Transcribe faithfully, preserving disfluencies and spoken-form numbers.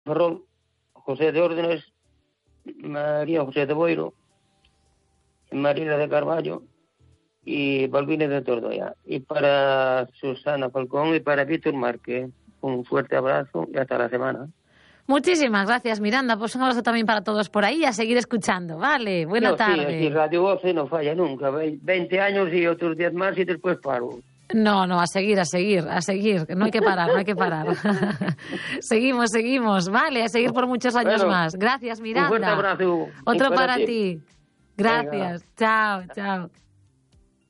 Ferrol, José de Órdenes, María José de Boiro, María de Carballo y Balbines de Tordoya. Y para Susana Falcón y para Víctor Márquez, un fuerte abrazo y hasta la semana. Muchísimas gracias, Miranda. Pues un abrazo también para todos por ahí, a seguir escuchando. Vale, buena no, tarde. Sí, aquí Radio Voce no falla nunca. veinte años y otros diez más y después paro. No, no, a seguir, a seguir, a seguir. No hay que parar, no hay que parar. Seguimos, seguimos. Vale, a seguir por muchos años bueno, más. Gracias, Miranda. Un fuerte abrazo. Otro para, para ti. ti. Gracias. Venga. Chao, chao.